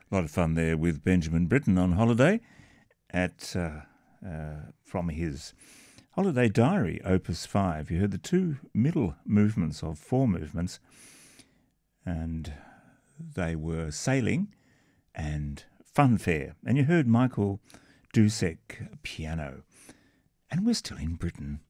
A lot of fun there with Benjamin Britten on holiday at from his Holiday Diary, Opus 5. You heard the two middle movements of four movements, and they were Sailing and Funfair. And you heard Michael Dusek piano. And we're still in Britain.